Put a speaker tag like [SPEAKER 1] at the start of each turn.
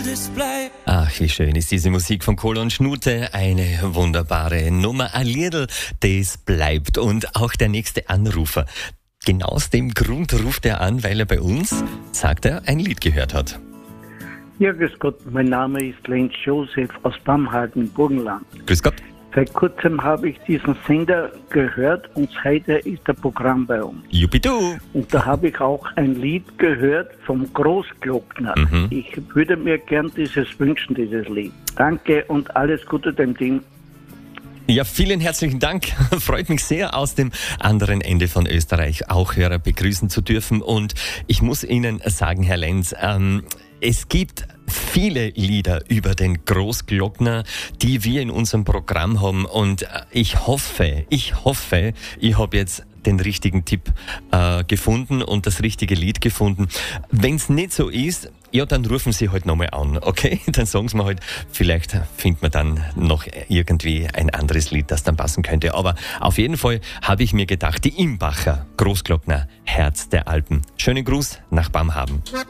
[SPEAKER 1] das bleibt.
[SPEAKER 2] Ach, wie schön ist diese Musik von Kohl und Schnute. Eine wunderbare Nummer. A Liedl, das bleibt. Und auch der nächste Anrufer. Genau aus dem Grund ruft er an, weil er bei uns, sagt er, ein Lied gehört hat.
[SPEAKER 3] Ja, grüß Gott, mein Name ist Lenz Josef aus Bamhagen im Burgenland.
[SPEAKER 2] Grüß Gott.
[SPEAKER 3] Seit kurzem habe ich diesen Sender gehört und heute ist ein Programm bei uns.
[SPEAKER 2] Jubidu.
[SPEAKER 3] Und da habe ich auch ein Lied gehört vom Großglockner. Ich würde mir gern dieses wünschen, dieses Lied. Danke und alles Gute dem Team.
[SPEAKER 2] Ja, vielen herzlichen Dank. Freut mich sehr, aus dem anderen Ende von Österreich auch Hörer begrüßen zu dürfen. Und ich muss Ihnen sagen, Herr Lenz, es gibt viele Lieder über den Großglockner, die wir in unserem Programm haben. Und ich hoffe, ich habe jetzt den richtigen Tipp gefunden und das richtige Lied gefunden. Wenn es nicht so ist, ja, dann rufen Sie halt nochmal an, okay? Dann sagen Sie mir halt, vielleicht findet man dann noch irgendwie ein anderes Lied, das dann passen könnte. Aber auf jeden Fall habe ich mir gedacht, die Imbacher Großglockner, Herz der Alpen. Schönen Gruß nach Bamhaben.